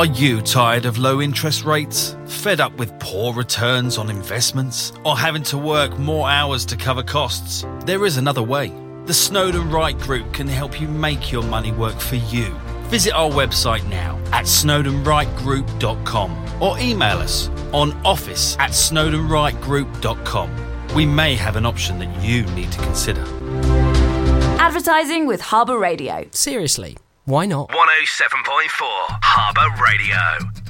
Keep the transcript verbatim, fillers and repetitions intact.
Are you tired of low interest rates? Fed up with poor returns on investments? Or having to work more hours to cover costs? There is another way. The Snowden Wright Group can help you make your money work for you. Visit our website now at snowden wright group dot com or email us on office at snowden wright group dot com. We may have an option that you need to consider. Advertising with Harbour Radio. Seriously, why not? one oh seven point four Harbour Radio.